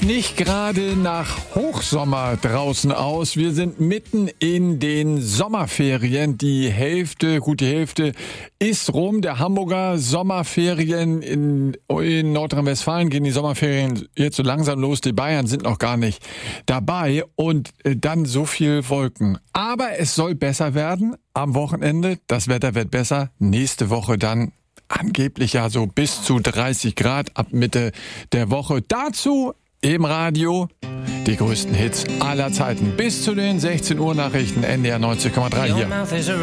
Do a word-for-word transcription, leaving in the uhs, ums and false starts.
nicht gerade nach Hochsommer draußen aus. Wir sind mitten in den Sommerferien. Die Hälfte, gut die Hälfte ist rum. Der Hamburger Sommerferien in, in Nordrhein-Westfalen gehen die Sommerferien jetzt so langsam los. Die Bayern sind noch gar nicht dabei und dann so viel Wolken. Aber es soll besser werden am Wochenende. Das Wetter wird besser. Nächste Woche dann angeblich ja so bis zu dreißig Grad ab Mitte der Woche. Dazu im Radio die größten Hits aller Zeiten. Bis zu den sechzehn Uhr Nachrichten N D R neunzig Komma drei hier.